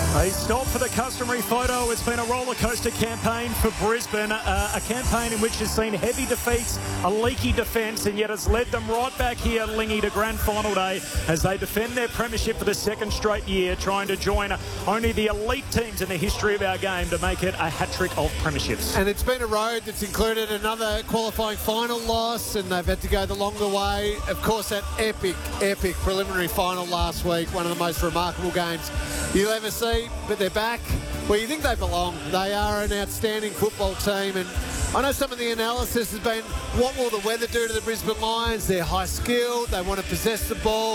They stop for the customary photo. It's been a roller coaster campaign for Brisbane, a campaign in which has seen heavy defeats, a leaky defence, and yet has led them right back here, Lingy, to grand final day as they defend their premiership for the second straight year, trying to join only the elite teams in the history of our game to make it a hat-trick of premierships. And it's been a road that's included another qualifying final loss, and they've had to go the longer way. Of course, that epic preliminary final last week, one of the most remarkable games you'll ever see. But they're back where you think they belong. They are an outstanding football team, and I know some of the analysis has been, what will the weather do to the Brisbane Lions? They're high skilled, they want to possess the ball.